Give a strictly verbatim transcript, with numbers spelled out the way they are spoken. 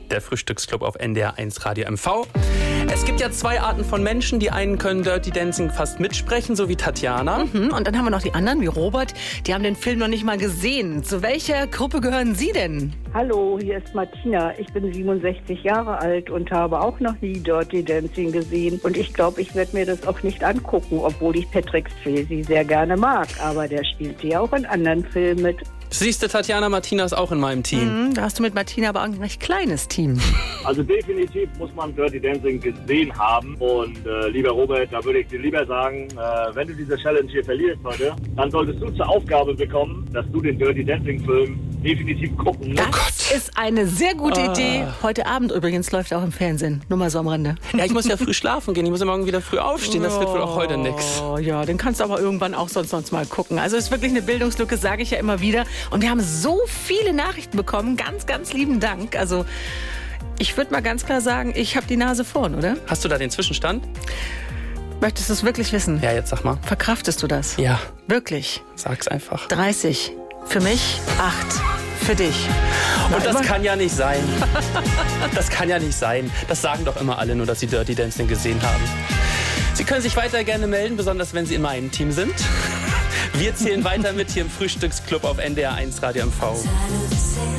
der Frühstücksclub auf N D R eins Radio M V. Es gibt ja zwei Arten von Menschen. Die einen können Dirty Dancing fast mitsprechen, so wie Tatjana. Mhm. Und dann haben wir noch die anderen, wie Robert. Die haben den Film noch nicht mal gesehen. Zu welcher Gruppe gehören Sie denn? Hallo, hier ist Martina. Ich bin siebenundsechzig Jahre alt und habe auch noch nie Dirty Dancing gesehen. Und ich glaube, ich werde mir das auch nicht angucken, obwohl ich Patrick Swayze sehr gerne mag. Aber der spielt ja auch in anderen Filmen mit. Siehst du, Tatjana, Martina ist auch in meinem Team. Mhm, da hast du mit Martina aber auch ein recht kleines Team. Also definitiv muss man Dirty Dancing gesehen haben. Und äh, lieber Robert, da würde ich dir lieber sagen, äh, wenn du diese Challenge hier verlierst heute, dann solltest du zur Aufgabe bekommen, dass du den Dirty Dancing Film definitiv gucken musst. Das ist eine sehr gute Ah. Idee. Heute Abend übrigens läuft auch im Fernsehen. Nur mal so am Rande. Ja, ich muss ja früh schlafen gehen. Ich muss ja morgen wieder früh aufstehen. Das wird wohl auch heute nix. Oh ja, den kannst du aber irgendwann auch sonst, sonst mal gucken. Also es ist wirklich eine Bildungslücke, sage ich ja immer wieder. Und wir haben so viele Nachrichten bekommen. Ganz, ganz lieben Dank. Also ich würde mal ganz klar sagen, ich habe die Nase vorn, oder? Hast du da den Zwischenstand? Möchtest du es wirklich wissen? Ja, jetzt sag mal. Verkraftest du das? Ja, Wirklich? sag's einfach. dreißig. Für mich, acht. Für dich. Und das kann ja nicht sein. Das kann ja nicht sein. Das sagen doch immer alle, nur dass sie Dirty Dancing gesehen haben. Sie können sich weiter gerne melden, besonders wenn Sie in meinem Team sind. Wir zählen weiter mit hier im Frühstücksclub auf N D R eins Radio M V.